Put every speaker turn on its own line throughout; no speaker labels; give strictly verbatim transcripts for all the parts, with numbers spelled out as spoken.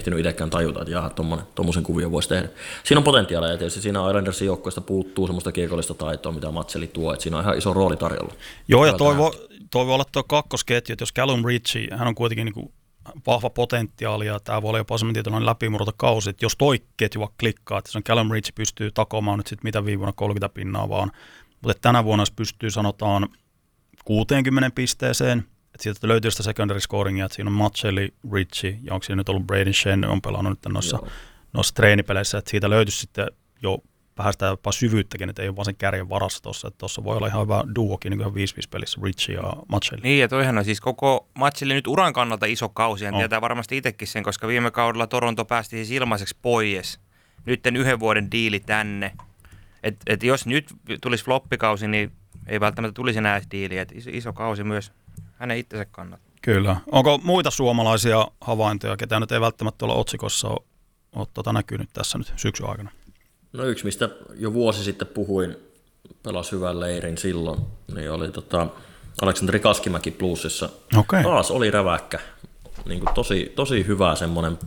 ehtinyt itsekään tajuta, että jaha, tuommoisen kuvion voisi tehdä. Siinä on potentiaalia, ja tietysti siinä Islandersin joukkueesta puuttuu semmoista kiekollista taitoa, mitä Matseli tuo, että siinä on ihan iso rooli tarjolla.
Joo, ja toivo, toivo olla tuo kakkosketju, että jos Callum Ritchie, hän on kuitenkin niin kuin vahva potentiaali, ja tämä voi olla jopa semmoinen tietynlainen läpimurtokausi, että jos toi ketju vaikka klikkaa, että se on Callum Ritchie pystyy takomaan nyt sitten mitä viime vuonna kolmekymmentä pinnaa vaan, mutta tänä vuonna jos pystyy sanotaan kuuteenkymmeneen pisteeseen, että sieltä löytyy sitä secondary scoringia, että siinä on Matseli, Ritchie, ja onko siinä nyt ollut Braden Shen, on pelannut nyt noissa, noissa treenipeleissä, että siitä löytyisi sitten jo vähän sitä jopa syvyyttäkin, että ei ole vaan sen kärjen varassa tuossa, että tuossa voi olla ihan hyvä duokin niin kuin viisi viisi pelissä, Ritchie ja Matseli.
Niin, ja toihan on siis koko Matseli nyt uran kannalta iso kausi, ja tietää varmasti itsekin sen, koska viime kaudella Toronto päästi siis ilmaiseksi pois, nytten yhden vuoden diili tänne, että et jos nyt tulisi floppikausi, niin ei välttämättä tulisi enää diiliä, että iso, iso kausi myös hänen itsensä kannalta.
Kyllä. Onko muita suomalaisia havaintoja, ketä nyt ei välttämättä olla otsikossa ole, ole tuota näkynyt tässä nyt syksyn aikana?
No yksi, mistä jo vuosi sitten puhuin, pelasi hyvän leirin silloin, niin oli tota Aleksanteri Kaskimäki Bluesissa.
Okay.
Taas oli räväkkä. Niin kuin tosi, tosi hyvä semmoinen,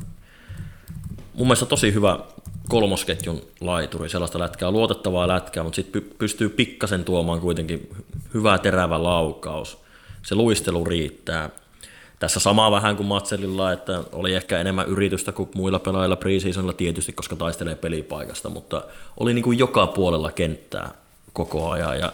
mun mielestä tosi hyvä kolmosketjun laituri, sellaista lätkää, luotettavaa lätkää, mutta sitten pystyy pikkasen tuomaan kuitenkin hyvä terävä laukaus. Se luistelu riittää. Tässä samaa vähän kuin Matselilla, että oli ehkä enemmän yritystä kuin muilla pelaajilla preseasonilla tietysti, koska taistelee pelipaikasta, mutta oli niin kuin joka puolella kenttää koko ajan. Ja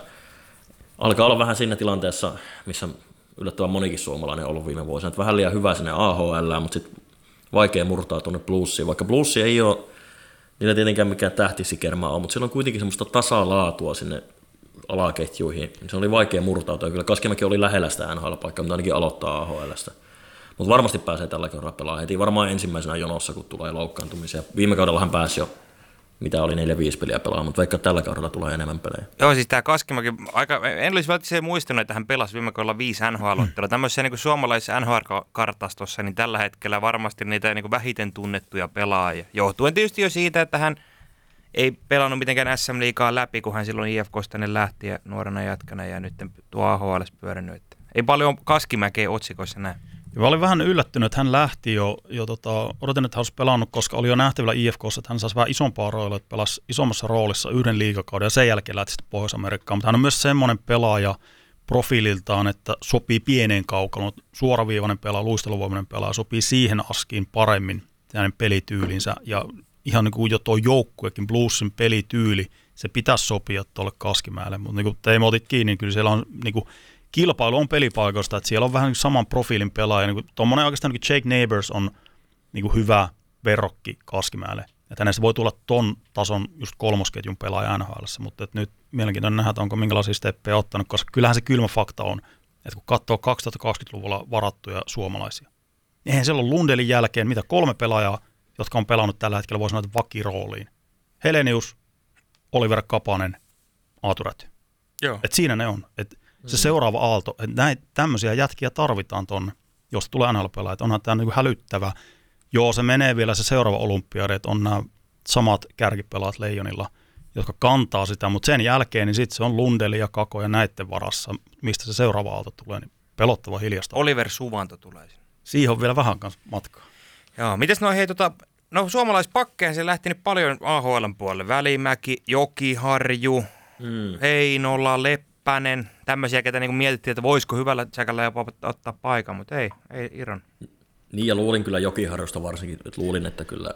alkaa olla vähän siinä tilanteessa, missä yllättävän monikin suomalainen on ollut viime vuosina, että vähän liian hyvä sinne A H L, mutta sitten vaikea murtaa tuonne Bluesiin, vaikka Bluesi ei ole niillä tietenkään mikään tähtisikermaa on, mutta siellä on kuitenkin semmoista tasalaatua sinne alaketjuihin. Se oli vaikea murtautua. Kyllä Kaskimäki oli lähellä sitä N H L-paikkaa, mutta ainakin aloittaa A H L:stä. Mutta varmasti pääsee tällä kerralla pelaamaan heti. Varmaan ensimmäisenä jonossa, kun tulee loukkaantumisia. Viime kaudella hän pääsi jo, mitä oli neljä viisi peliä pelaamaan, mutta vaikka tällä kaudella tulee enemmän pelejä.
Joo, siis tämä Kaskimäki, aika, en olisi välttämättä muistanut, että hän pelasi viime kaudella viisi N H L-ottelua. Tämmöisessä niin suomalaisessa N H L-kartastossa, niin tällä hetkellä varmasti niitä niin vähiten tunnettuja pelaajia. Johtuen tietysti jo siitä, että hän ei pelannut mitenkään S M-liigaa läpi, kun hän silloin I F K:sta lähti ja nuorena jatkana ja nyt tuo A H L:ssä pyörinyt. Ei paljon Kaskimäkeä otsikoissa näe.
Ja mä olin vähän yllättynyt, että hän lähti jo, jo tota, odotin, että hän olisi pelannut, koska oli jo nähtävillä I F K:ssa, että hän saisi vähän isompaa roolia, että pelasi isommassa roolissa yhden liigakauden ja sen jälkeen lähti sitten Pohjois-Amerikkaan. Mutta hän on myös semmoinen pelaaja profiililtaan, että sopii pieneen kaukaloon, suoraviivainen pelaaja, luisteluvoimainen pelaaja, sopii siihen askiin paremmin hänen pelityylinsä ja ihan niin kuin jo tuo joukkuekin, Bluesin pelityyli, se pitäisi sopia tuolle Kaskimäelle, mutta niin kuin Teemu otit kiinni, niin kyllä siellä on niin kuin, kilpailu on pelipaikoista, että siellä on vähän saman profiilin pelaaja. Niin tuommoinen oikeastaan niin Jake Neighbors on niin kuin hyvä verrokki Kaskimäelle. Että hänestä voi tulla ton tason just kolmosketjun pelaaja N H L:ssä, mutta että nyt mielenkiintoinen nähdä, että onko minkälaisia steppejä ottanut, koska kyllähän se kylmä fakta on, että kun katsoo kaksituhattakaksikymmentäluvulla varattuja suomalaisia, niin eihän siellä ole Lundelin jälkeen mitä kolme pelaajaa, jotka on pelannut tällä hetkellä, voi sanoa, että vakirooliin. Helenius, Oliver Kapanen, Aatu Räty.
Joo. Et
siinä ne on. Et se seuraava aalto, että näin tämmöisiä jätkiä tarvitaan tonne, jos tulee N H L-pelaaja. Että onhan tämä niinku hälyttävä. Joo, se menee vielä se seuraava olympiadi, että on nämä samat kärkipelaat Leijonilla, jotka kantaa sitä, mutta sen jälkeen niin sitten se on Lundeli ja Kako ja näiden varassa, mistä se seuraava aalto tulee, niin pelottava hiljasta.
Oliver Suvanto tulee sinne.
Siihen on vielä vähän kanssa matkaa.
Joo, mites no hei tota, no suomalaispakkeja se lähti nyt paljon A H L:n puolelle. Välimäki, Jokiharju, hmm. Heinola, Leppänen, tämmöisiä, ketä niin mietittiin, että voisiko hyvällä säkällä jopa ottaa paikan, mutta ei, ei Iron.
Niin ja luulin kyllä Jokiharjusta varsinkin, että luulin, että kyllä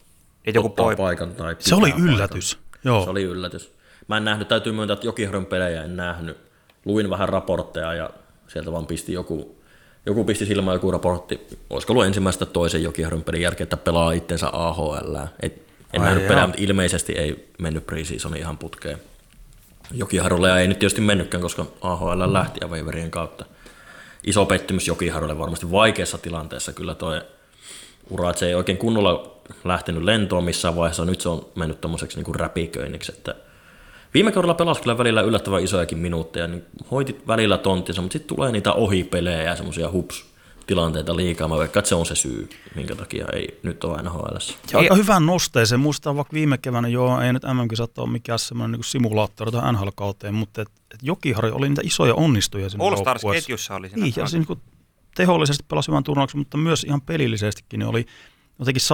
et joku
ottaa
poi...
paikan. Tai
se oli yllätys. Joo.
Se oli yllätys. Mä en nähnyt, täytyy myöntää, että Jokiharjun pelejä en nähnyt. Luin vähän raportteja ja sieltä vaan pisti joku, joku pisti silmään joku raportti. Olisiko ollut ensimmäistä toisen Jokiharjun pelin jälkeen, että pelaa itsensä A H L. Et, en Ai nähnyt pelejä, mutta ilmeisesti ei mennyt pre-seasonin ihan putkeen. Jokiharjulle ei nyt tietysti mennytkään, koska A H L lähti ja waiverien kautta. Iso pettymys Jokiharjulle varmasti vaikeassa tilanteessa. Kyllä toi ura, että se ei oikein kunnolla lähtenyt lentoon missään vaiheessa. Nyt se on mennyt tommoseksi niin kuin räpiköinniksi. Että viime kaudella pelasi kyllä välillä yllättävän isojakin minuutteja. Niin hoitit välillä tonttinsa, mutta sitten tulee niitä ohipelejä ja semmoisia hups-tilanteita liikaa. Mä veikkaan, että se on se syy, minkä takia ei nyt ole N H L:ssä.
Ja aika hyvän nosteeseen. Muistaa vaikka viime keväänä, joo, ei nyt M M-kisat ole mikään semmoinen niin simulaattori tuohon N H L-kauteen, mutta et, et Jokiharju oli niitä isoja onnistuja siinä joukkueessa.
All-Stars-ketjussa oli siinä.
Niin, ja se niin kuin tehollisesti pelasi hyvän turnauksen, mutta myös ihan pelillisestikin niin oli jotenkin